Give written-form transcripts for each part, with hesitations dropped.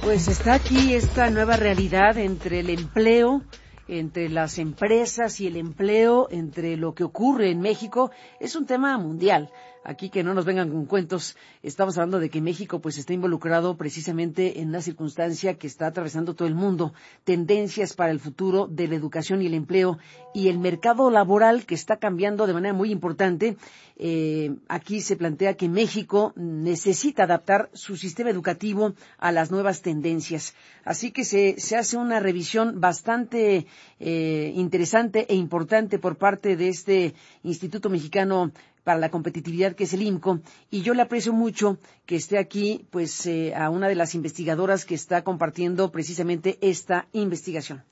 Pues está aquí esta nueva realidad entre el empleo, entre las empresas y el empleo, entre lo que ocurre en México. Es un tema mundial. Aquí que no nos vengan con cuentos, estamos hablando de que México pues está involucrado precisamente en una circunstancia que está atravesando todo el mundo, tendencias para el futuro de la educación y el empleo y el mercado laboral que está cambiando de manera muy importante. Aquí se plantea que México necesita adaptar su sistema educativo a las nuevas tendencias. Así que se hace una revisión bastante interesante e importante por parte de este Instituto Mexicano para la Competitividad, que es el IMCO, y yo le aprecio mucho que esté aquí, pues, a una de las investigadoras que está compartiendo precisamente esta investigación.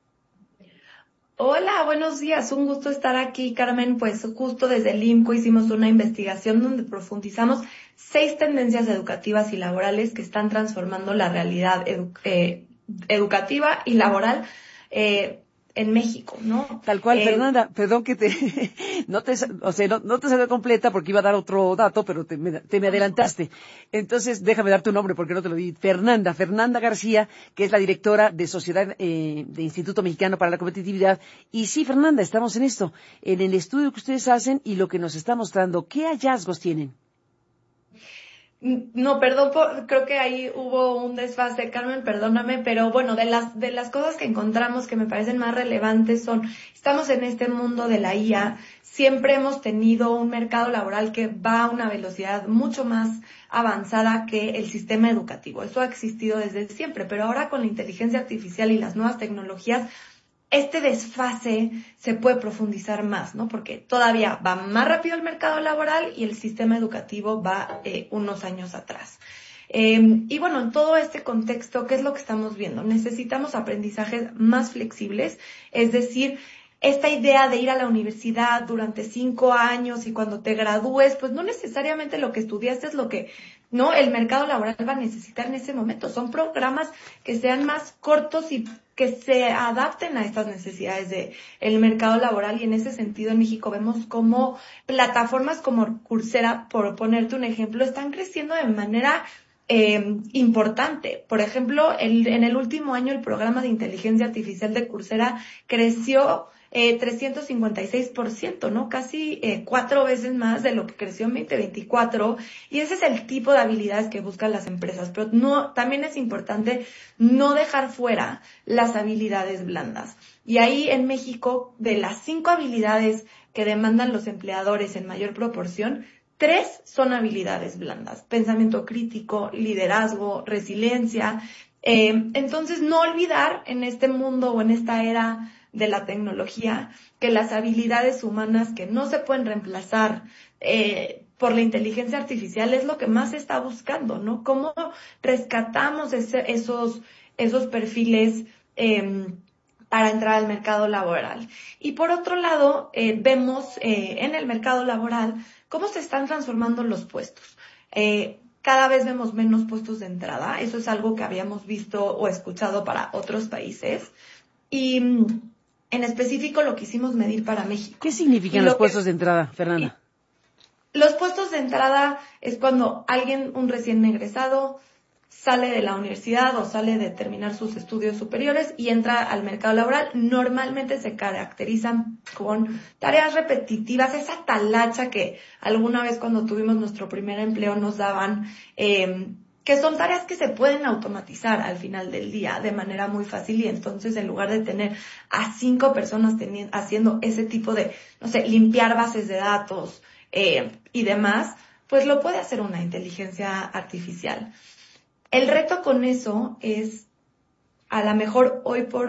Hola, buenos días. Un gusto estar aquí, Carmen. Pues justo desde el IMCO hicimos una investigación donde profundizamos 6 tendencias educativas y laborales que están transformando la realidad educativa y laboral en México, ¿no? Tal cual, Fernanda, perdón que no te salió completa porque iba a dar otro dato, pero te me adelantaste. Entonces, déjame dar tu nombre porque no te lo di. Fernanda García, que es la directora de Sociedad de Instituto Mexicano para la Competitividad. Y sí, Fernanda, estamos en esto, en el estudio que ustedes hacen y lo que nos está mostrando. ¿Qué hallazgos tienen? No, perdón, creo que ahí hubo un desfase, Carmen, perdóname, pero bueno, de las cosas que encontramos que me parecen más relevantes estamos en este mundo de la IA, siempre hemos tenido un mercado laboral que va a una velocidad mucho más avanzada que el sistema educativo. Eso ha existido desde siempre, pero ahora con la inteligencia artificial y las nuevas tecnologías, este desfase se puede profundizar más, ¿no? Porque todavía va más rápido el mercado laboral y el sistema educativo va unos años atrás. Y bueno, en todo este contexto, ¿qué es lo que estamos viendo? Necesitamos aprendizajes más flexibles, es decir, esta idea de ir a la universidad durante 5 años y cuando te gradúes, pues no necesariamente lo que estudiaste es lo que, ¿no? El mercado laboral va a necesitar en ese momento. Son programas que sean más cortos y que se adapten a estas necesidades del mercado laboral, y en ese sentido en México vemos como plataformas como Coursera, por ponerte un ejemplo, están creciendo de manera importante. Por ejemplo, en el último año el programa de inteligencia artificial de Coursera creció 356%, ¿no? Casi 4 veces más de lo que creció en 2024, y ese es el tipo de habilidades que buscan las empresas. Pero no, también es importante no dejar fuera las habilidades blandas. Y ahí en México, de las 5 habilidades que demandan los empleadores en mayor proporción, 3 son habilidades blandas: pensamiento crítico, liderazgo, resiliencia. Entonces, no olvidar en este mundo o en esta era de la tecnología que las habilidades humanas que no se pueden reemplazar por la inteligencia artificial es lo que más se está buscando, ¿no? ¿Cómo rescatamos esos perfiles para entrar al mercado laboral? Y por otro lado, vemos en el mercado laboral cómo se están transformando los puestos. Cada vez vemos menos puestos de entrada. Eso es algo que habíamos visto o escuchado para otros países. Y en específico lo quisimos medir para México. ¿Qué significan los puestos de entrada, Fernanda? Los puestos de entrada es cuando un recién egresado, sale de la universidad o sale de terminar sus estudios superiores y entra al mercado laboral. Normalmente se caracterizan con tareas repetitivas, esa talacha que alguna vez cuando tuvimos nuestro primer empleo nos daban, que son tareas que se pueden automatizar al final del día de manera muy fácil, y entonces en lugar de tener a 5 personas haciendo ese tipo de, no sé, limpiar bases de datos y demás, pues lo puede hacer una inteligencia artificial. El reto con eso es, a lo mejor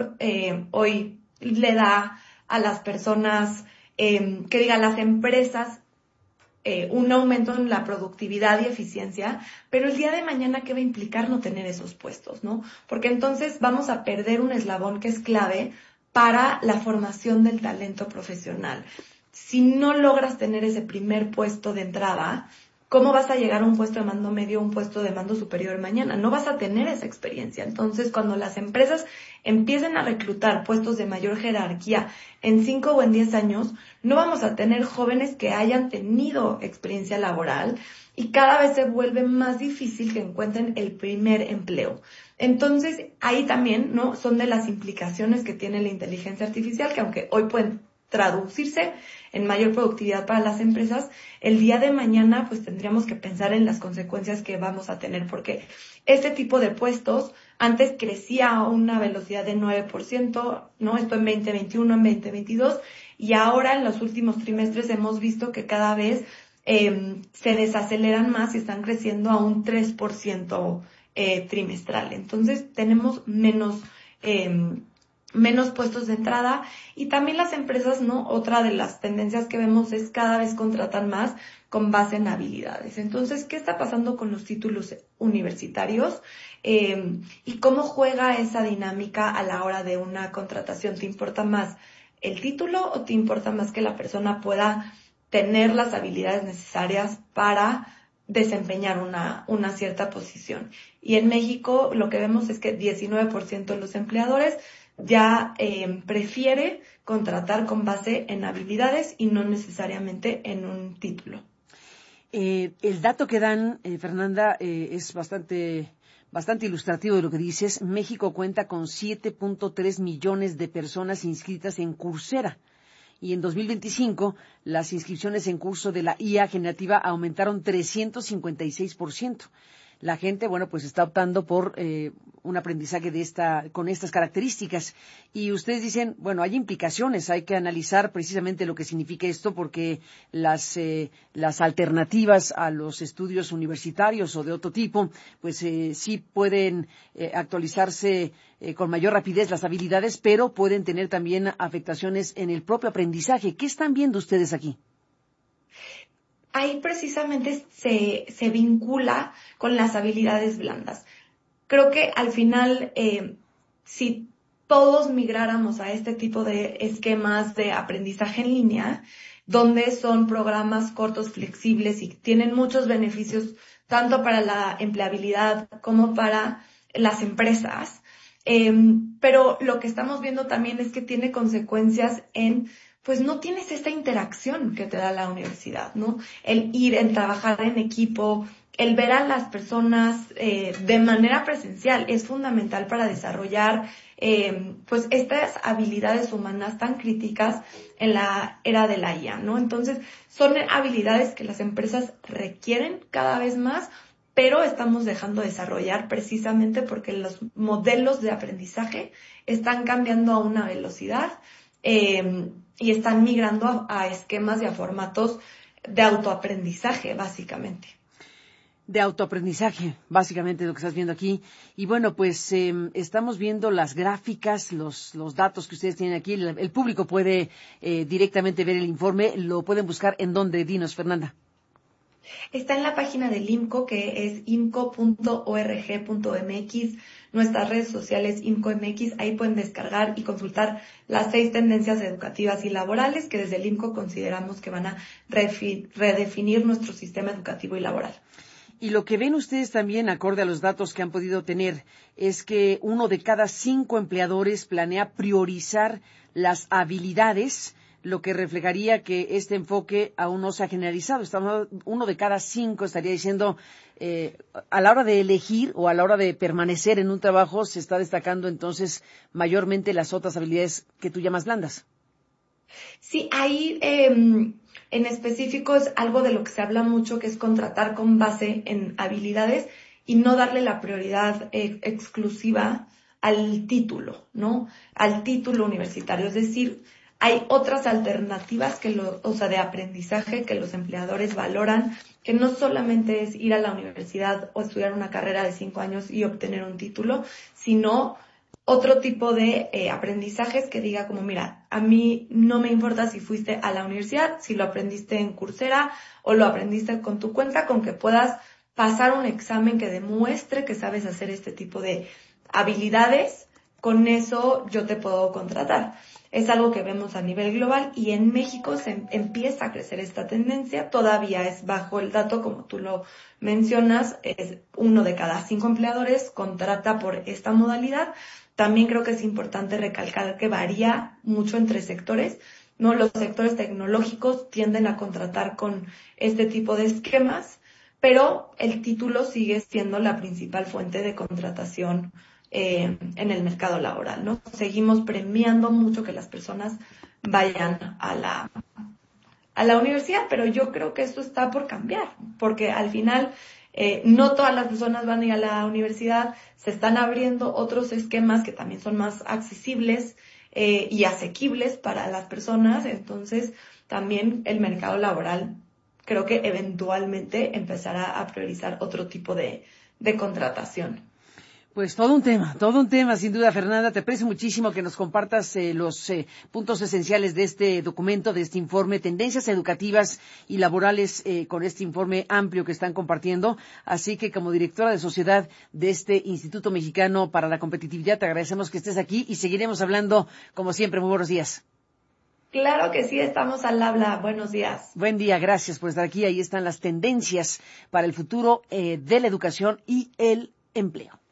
hoy le da a las personas, a las empresas, un aumento en la productividad y eficiencia, pero el día de mañana, ¿qué va a implicar no tener esos puestos, no? Porque entonces vamos a perder un eslabón que es clave para la formación del talento profesional. Si no logras tener ese primer puesto de entrada, ¿cómo vas a llegar a un puesto de mando medio o un puesto de mando superior mañana? No vas a tener esa experiencia. Entonces, cuando las empresas empiecen a reclutar puestos de mayor jerarquía en 5 o en 10 años, no vamos a tener jóvenes que hayan tenido experiencia laboral y cada vez se vuelve más difícil que encuentren el primer empleo. Entonces, ahí también, ¿no? Son de las implicaciones que tiene la inteligencia artificial, que aunque hoy pueden traducirse en mayor productividad para las empresas, el día de mañana pues tendríamos que pensar en las consecuencias que vamos a tener, porque este tipo de puestos antes crecía a una velocidad de 9%, ¿no? Esto en 2021, en 2022, y ahora en los últimos trimestres hemos visto que cada vez se desaceleran más y están creciendo a un 3% trimestral. Entonces tenemos menos puestos de entrada, y también las empresas, ¿no? Otra de las tendencias que vemos es cada vez contratan más con base en habilidades. Entonces, ¿qué está pasando con los títulos universitarios? Y cómo juega esa dinámica a la hora de una contratación. ¿Te importa más el título o te importa más que la persona pueda tener las habilidades necesarias para desempeñar una cierta posición? Y en México lo que vemos es que 19% de los empleadores ya prefiere contratar con base en habilidades y no necesariamente en un título. El dato que dan, Fernanda, es bastante ilustrativo de lo que dices. México cuenta con 7.3 millones de personas inscritas en Coursera. Y en 2025, las inscripciones en curso de la IA generativa aumentaron 356%. La gente, bueno, pues está optando por un aprendizaje con estas características. Y ustedes dicen, bueno, hay implicaciones, hay que analizar precisamente lo que significa esto, porque las alternativas a los estudios universitarios o de otro tipo, pues sí pueden actualizarse con mayor rapidez las habilidades, pero pueden tener también afectaciones en el propio aprendizaje. ¿Qué están viendo ustedes aquí? Ahí precisamente se vincula con las habilidades blandas. Creo que al final, si todos migráramos a este tipo de esquemas de aprendizaje en línea, donde son programas cortos, flexibles y tienen muchos beneficios tanto para la empleabilidad como para las empresas, pero lo que estamos viendo también es que tiene consecuencias pues no tienes esta interacción que te da la universidad, ¿no? El ir, el trabajar en equipo, el ver a las personas de manera presencial es fundamental para desarrollar pues estas habilidades humanas tan críticas en la era de la IA, ¿no? Entonces, son habilidades que las empresas requieren cada vez más, pero estamos dejando de desarrollar precisamente porque los modelos de aprendizaje están cambiando a una velocidad y están migrando a esquemas y a formatos de autoaprendizaje, básicamente. De autoaprendizaje, básicamente lo que estás viendo aquí. Y bueno, pues estamos viendo las gráficas, los datos que ustedes tienen aquí. El público puede directamente ver el informe. Lo pueden buscar en dónde, dinos, Fernanda. Está en la página del IMCO, que es imco.org.mx, nuestras redes sociales IMCO.mx, ahí pueden descargar y consultar las 6 tendencias educativas y laborales que desde el IMCO consideramos que van a redefinir nuestro sistema educativo y laboral. Y lo que ven ustedes también, acorde a los datos que han podido tener, es que 1 de cada 5 empleadores planea priorizar las habilidades, lo que reflejaría que este enfoque aún no se ha generalizado. 1 de cada 5 estaría diciendo, a la hora de elegir o a la hora de permanecer en un trabajo, se está destacando entonces mayormente las otras habilidades que tú llamas blandas. Sí, ahí en específico es algo de lo que se habla mucho, que es contratar con base en habilidades y no darle la prioridad exclusiva al título, ¿no? Al título universitario. Es decir, hay otras alternativas de aprendizaje que los empleadores valoran, que no solamente es ir a la universidad o estudiar una carrera de 5 años y obtener un título, sino otro tipo de aprendizajes que diga como, mira, a mí no me importa si fuiste a la universidad, si lo aprendiste en Coursera o lo aprendiste con tu cuenta, con que puedas pasar un examen que demuestre que sabes hacer este tipo de habilidades, con eso yo te puedo contratar. Es algo que vemos a nivel global y en México se empieza a crecer esta tendencia. Todavía es bajo el dato, como tú lo mencionas, es 1 de cada 5 empleadores contrata por esta modalidad. También creo que es importante recalcar que varía mucho entre sectores, ¿no? Los sectores tecnológicos tienden a contratar con este tipo de esquemas, pero el título sigue siendo la principal fuente de contratación en el mercado laboral, ¿no? Seguimos premiando mucho que las personas vayan a la universidad, pero yo creo que esto está por cambiar, porque al final no todas las personas van a ir a la universidad, se están abriendo otros esquemas que también son más accesibles y asequibles para las personas, entonces también el mercado laboral creo que eventualmente empezará a priorizar otro tipo de contratación. Pues todo un tema, sin duda, Fernanda. Te aprecio muchísimo que nos compartas los puntos esenciales de este documento, de este informe, tendencias educativas y laborales con este informe amplio que están compartiendo. Así que como directora de sociedad de este Instituto Mexicano para la Competitividad, te agradecemos que estés aquí y seguiremos hablando como siempre. Muy buenos días. Claro que sí, estamos al habla. Buenos días. Buen día, gracias por estar aquí. Ahí están las tendencias para el futuro de la educación y el empleo.